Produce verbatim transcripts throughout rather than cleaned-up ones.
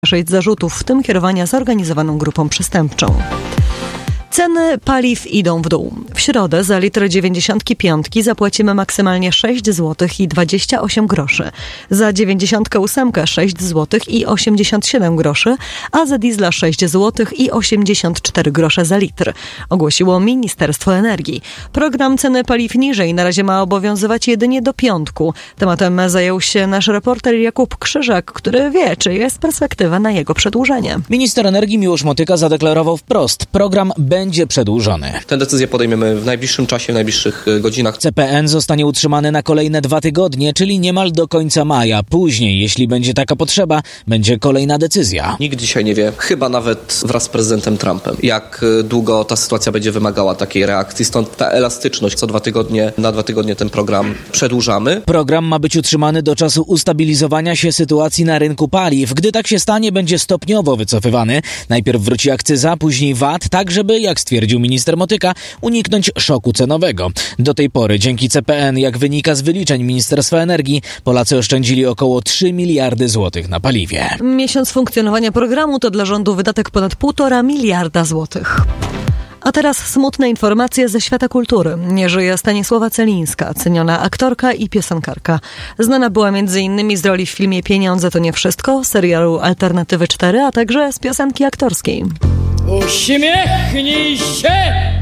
sześć zarzutów, w tym kierowania zorganizowaną grupą przestępczą. Ceny paliw idą w dół. W środę za litr dziewięćdziesiątki piątki zapłacimy maksymalnie sześć złotych i dwadzieścia osiem groszy. Za dziewięćdziesiątkę ósemkę sześć złotych i osiemdziesiąt siedem groszy, a za diesla sześć złotych i osiemdziesiąt cztery grosze za litr, ogłosiło Ministerstwo Energii. Program ceny paliw niżej na razie ma obowiązywać jedynie do piątku. Tematem zajął się nasz reporter Jakub Krzyżak, który wie, czy jest perspektywa na jego przedłużenie. Minister energii Miłosz Motyka zadeklarował wprost, program będzie będzie przedłużony. Tę decyzję podejmiemy w najbliższym czasie, w najbliższych godzinach. C P N zostanie utrzymany na kolejne dwa tygodnie, czyli niemal do końca maja. Później, jeśli będzie taka potrzeba, będzie kolejna decyzja. Nikt dzisiaj nie wie, chyba nawet wraz z prezydentem Trumpem, jak długo ta sytuacja będzie wymagała takiej reakcji. Stąd ta elastyczność. Co dwa tygodnie, na dwa tygodnie ten program przedłużamy. Program ma być utrzymany do czasu ustabilizowania się sytuacji na rynku paliw. Gdy tak się stanie, będzie stopniowo wycofywany. Najpierw wróci akcyza, później V A T, tak żeby, jak stwierdził minister Motyka, uniknąć szoku cenowego. Do tej pory dzięki C P N, jak wynika z wyliczeń Ministerstwa Energii, Polacy oszczędzili około trzy miliardy złotych na paliwie. Miesiąc funkcjonowania programu to dla rządu wydatek ponad półtora miliarda złotych. A teraz smutne informacje ze świata kultury. Nie żyje Stanisława Celińska, ceniona aktorka i piosenkarka. Znana była m.in. z roli w filmie Pieniądze to nie wszystko, serialu Alternatywy cztery, a także z piosenki aktorskiej. Uśmiechnij się,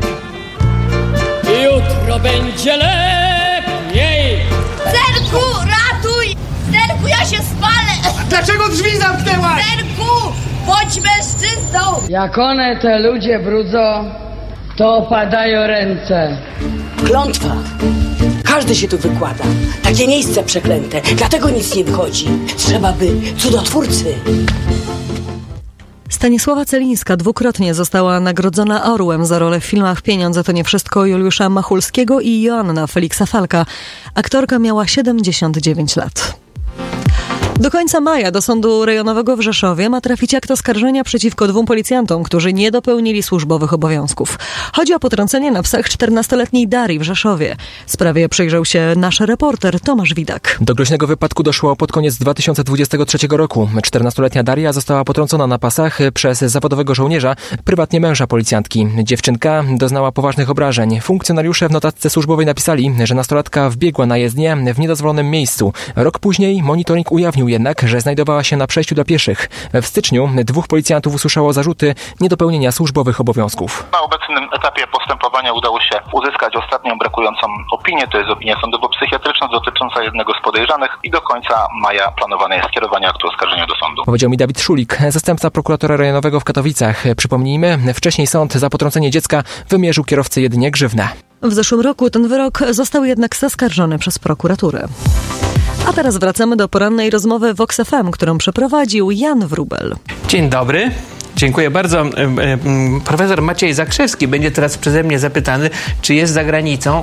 jutro będzie lepiej. Serku, ratuj! Serku, ja się spalę! Dlaczego drzwi zamknęłaś? Serku, bądź mężczyzną! Jak one, te ludzie brudzą, to opadają ręce. Klątwa. Każdy się tu wykłada. Takie miejsce przeklęte. Dlatego nic nie wychodzi. Trzeba by cudotwórcy. Stanisława Celińska dwukrotnie została nagrodzona Orłem za rolę w filmach Pieniądze to nie wszystko Juliusza Machulskiego i Joanna Feliksa Falka. Aktorka miała siedemdziesiąt dziewięć lat. Do końca maja do Sądu Rejonowego w Rzeszowie ma trafić akt oskarżenia przeciwko dwóm policjantom, którzy nie dopełnili służbowych obowiązków. Chodzi o potrącenie na psach czternastoletniej Darii w Rzeszowie. Sprawie przyjrzał się nasz reporter Tomasz Widak. Do groźnego wypadku doszło pod koniec dwa tysiące dwudziestego trzeciego roku. czternastoletnia Daria została potrącona na pasach przez zawodowego żołnierza, prywatnie męża policjantki. Dziewczynka doznała poważnych obrażeń. Funkcjonariusze w notatce służbowej napisali, że nastolatka wbiegła na jezdnię w niedozwolonym miejscu. Rok później monitoring ujawnił jednak, że znajdowała się na przejściu dla pieszych. W styczniu dwóch policjantów usłyszało zarzuty niedopełnienia służbowych obowiązków. Na obecnym etapie postępowania udało się uzyskać ostatnią brakującą opinię, to jest opinia sądowo-psychiatryczna dotycząca jednego z podejrzanych i do końca maja planowane jest skierowanie aktu oskarżenia do sądu. Powiedział mi Dawid Szulik, zastępca prokuratora rejonowego w Katowicach. Przypomnijmy, wcześniej sąd za potrącenie dziecka wymierzył kierowcy jedynie grzywnę. W zeszłym roku ten wyrok został jednak zaskarżony przez prokuraturę. A teraz wracamy do porannej rozmowy Vox F M, którą przeprowadził Jan Wróbel. Dzień dobry. Dziękuję bardzo. Profesor Maciej Zakrzewski będzie teraz przeze mnie zapytany, czy jest za granicą.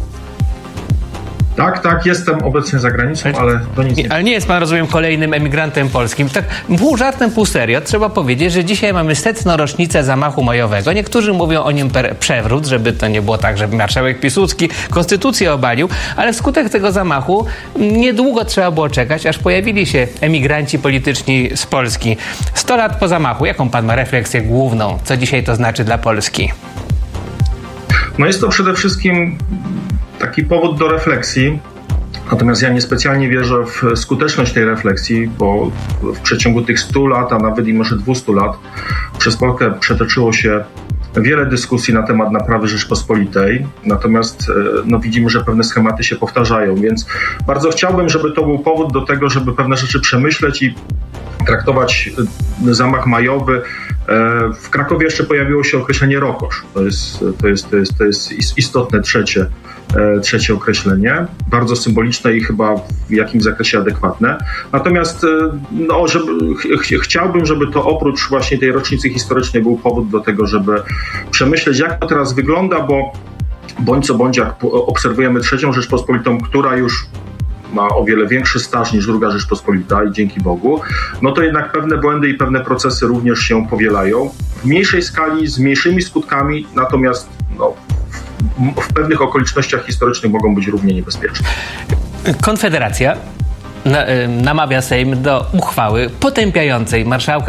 Tak, tak, jestem obecnie za granicą, ale to nic nie... Ale nie jest pan, rozumiem, kolejnym emigrantem polskim. Tak pół żartem, pół serio. Trzeba powiedzieć, że dzisiaj mamy setną rocznicę zamachu majowego. Niektórzy mówią o nim per- przewrót, żeby to nie było tak, żeby marszałek Piłsudski konstytucję obalił, ale wskutek tego zamachu niedługo trzeba było czekać, aż pojawili się emigranci polityczni z Polski. Sto lat po zamachu. Jaką pan ma refleksję główną? Co dzisiaj to znaczy dla Polski? No jest to przede wszystkim taki powód do refleksji, natomiast ja niespecjalnie wierzę w skuteczność tej refleksji, bo w przeciągu tych stu lat, a nawet i może dwustu lat przez Polskę przetoczyło się wiele dyskusji na temat naprawy Rzeczpospolitej, natomiast no, widzimy, że pewne schematy się powtarzają, więc bardzo chciałbym, żeby to był powód do tego, żeby pewne rzeczy przemyśleć i traktować zamach majowy. W Krakowie jeszcze pojawiło się określenie rokosz. To jest, to jest, to jest, to jest istotne trzecie, trzecie określenie. Bardzo symboliczne i chyba w jakimś zakresie adekwatne. Natomiast no, żeby, ch- chciałbym, żeby to oprócz właśnie tej rocznicy historycznej był powód do tego, żeby przemyśleć, jak to teraz wygląda, bo bądź co bądź, jak obserwujemy trzecią Rzeczpospolitą, która już ma o wiele większy staż niż druga Rzeczpospolita i dzięki Bogu, no to jednak pewne błędy i pewne procesy również się powielają. W mniejszej skali, z mniejszymi skutkami, natomiast no, w, w pewnych okolicznościach historycznych mogą być równie niebezpieczne. Konfederacja na, namawia Sejm do uchwały potępiającej marszałka